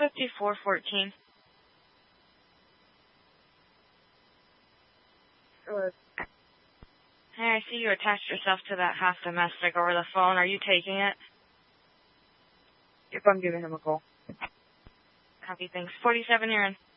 5414. Good. Hey, I see you attached yourself to that half domestic over the phone. Are you taking it? If I'm giving him a call. Copy, thanks. 47, you're in.